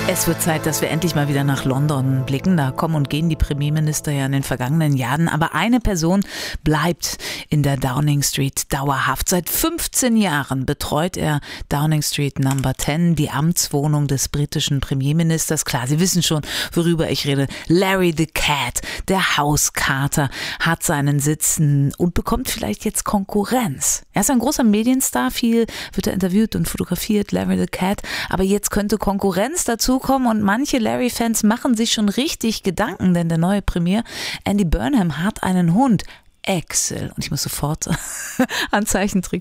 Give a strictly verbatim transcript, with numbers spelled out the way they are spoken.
Es wird Zeit, dass wir endlich mal wieder nach London blicken. Da kommen und gehen die Premierminister ja in den vergangenen Jahren. Aber eine Person bleibt in der Downing Street dauerhaft. Seit fünfzehn Jahren betreut er Downing Street Number zehn, die Amtswohnung des britischen Premierministers. Klar, Sie wissen schon, worüber ich rede. Larry the Cat, der Hauskater, hat seinen Sitz und bekommt vielleicht jetzt Konkurrenz. Er ist ein großer Medienstar, viel wird er interviewt und fotografiert, Larry the Cat. Aber jetzt könnte Konkurrenz dazu kommen und manche Larry-Fans machen sich schon richtig Gedanken, denn der neue Premier Andy Burnham hat einen Hund, Axel. Und ich muss sofort an Zeichentrick